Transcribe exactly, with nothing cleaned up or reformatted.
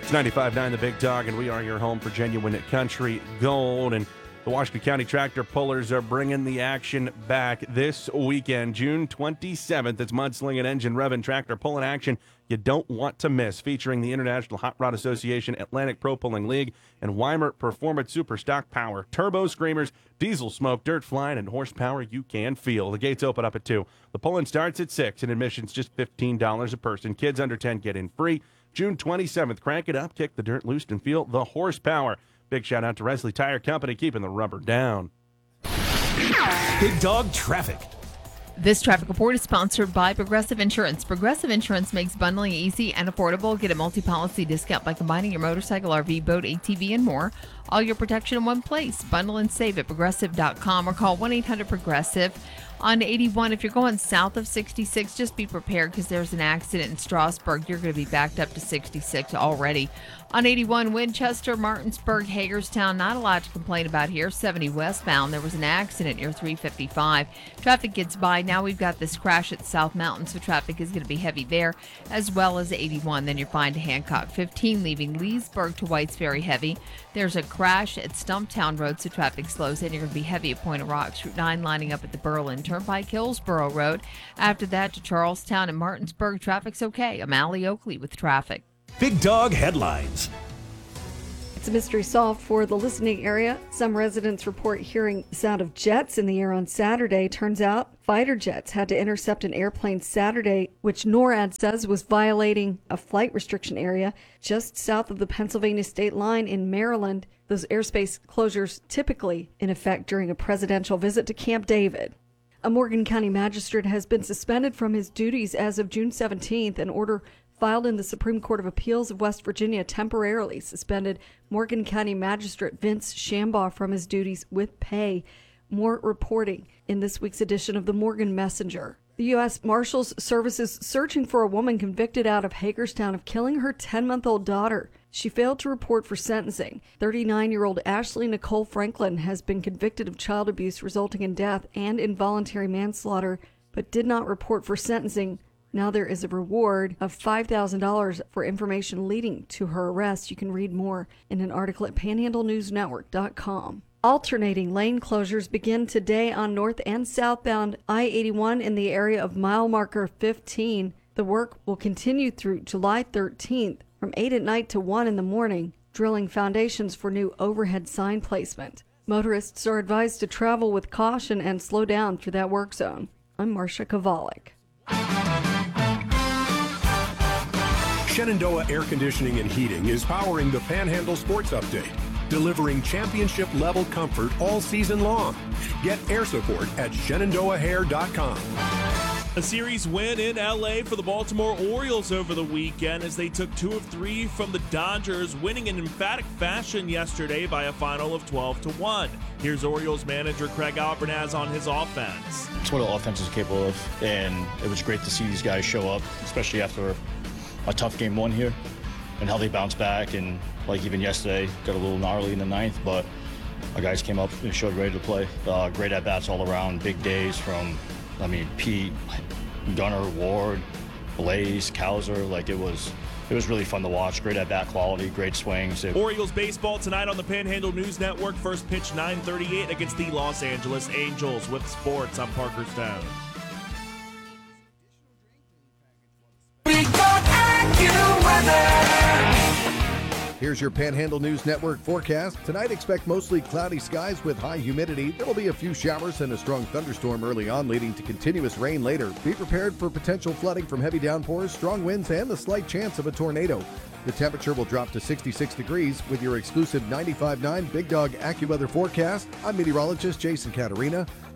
It's ninety-five point nine The Big Dog, and we are your home for genuine country gold. And the Washington County Tractor Pullers are bringing the action back this weekend, June twenty-seventh. It's Mudslinging Engine Revving Tractor Pulling action you don't want to miss, featuring the International Hot Rod Association, Atlantic Pro Pulling League, and Weimer Performance Super Stock Power. Turbo screamers, diesel smoke, dirt flying, and horsepower you can feel. The gates open up at two. The pulling starts at six, and admission's just fifteen dollars a person. Kids under ten get in free. June twenty-seventh, crank it up, kick the dirt loose, and feel the horsepower. Big shout out to Resley Tire Company, keeping the rubber down. Big Dog Traffic. This traffic report is sponsored by Progressive Insurance. Progressive Insurance makes bundling easy and affordable. Get a multi-policy discount by combining your motorcycle, R V, boat, A T V, and more. All your protection in one place. Bundle and save at progressive dot com or call one eight hundred progressive. On eighty-one, if you're going south of sixty-six, just be prepared because there's an accident in Strasburg. You're going to be backed up to sixty-six already. On eighty-one, Winchester, Martinsburg, Hagerstown, not a lot to complain about here. seventy westbound, there was an accident near three fifty-five. Traffic gets by. Now we've got this crash at South Mountain, so traffic is going to be heavy there, as well as eighty-one. Then you're fine to Hancock. fifteen, leaving Leesburg to Whites Ferry, heavy. There's a crash at Stumptown Road, so traffic slows in. You're going to be heavy at Point of Rocks. Route nine lining up at the Berlin Turnpike, Hillsborough Road. After that to Charlestown and Martinsburg, traffic's okay. O'Malley Oakley with traffic. Big Dog Headlines. It's a mystery solved for the listening area. Some residents report hearing the sound of jets in the air on Saturday. Turns out fighter jets had to intercept an airplane Saturday, which NORAD says was violating a flight restriction area just south of the Pennsylvania state line in Maryland. Those airspace closures typically in effect during a presidential visit to Camp David. A Morgan County magistrate has been suspended from his duties as of June seventeenth. An order filed in the Supreme Court of Appeals of West Virginia temporarily suspended Morgan County Magistrate Vince Shambaugh from his duties with pay. More reporting in this week's edition of the Morgan Messenger. The U S Marshals Service is searching for a woman convicted out of Hagerstown of killing her ten-month-old daughter. She failed to report for sentencing. thirty-nine-year-old Ashley Nicole Franklin has been convicted of child abuse resulting in death and involuntary manslaughter, but did not report for sentencing. Now there is a reward of five thousand dollars for information leading to her arrest. You can read more in an article at panhandle news network dot com. Alternating lane closures begin today on north and southbound I eighty-one in the area of mile marker fifteen. The work will continue through July thirteenth from eight at night to one in the morning, drilling foundations for new overhead sign placement. Motorists are advised to travel with caution and slow down through that work zone. I'm Marcia Kovalik. Shenandoah Air Conditioning and Heating is powering the Panhandle Sports Update, delivering championship-level comfort all season long. Get air support at shenandoah hair dot com. A series win in L A for the Baltimore Orioles over the weekend as they took two of three from the Dodgers, winning in emphatic fashion yesterday by a final of twelve to one. Here's Orioles manager Craig Albernaz on his offense. It's what the offense is capable of, and it was great to see these guys show up, especially after a tough game one here, and how they bounced back. And like even yesterday, got a little gnarly in the ninth, but our guys came up and showed ready to play. Uh, great at-bats all around, big days from, I mean, Pete, Gunnar, Ward, Blaze, Cowser. Like it was, it was really fun to watch. Great at-bat quality, great swings. It- Orioles baseball tonight on the Panhandle News Network. First pitch nine thirty-eight against the Los Angeles Angels. With sports, I'm Parker Stone. Here's your Panhandle News Network forecast. Tonight, expect mostly cloudy skies with high humidity. There will be a few showers and a strong thunderstorm early on, leading to continuous rain later. Be prepared for potential flooding from heavy downpours, strong winds, and the slight chance of a tornado. The temperature will drop to sixty-six degrees with your exclusive ninety-five point nine Big Dog AccuWeather forecast. I'm meteorologist Jason Caterina.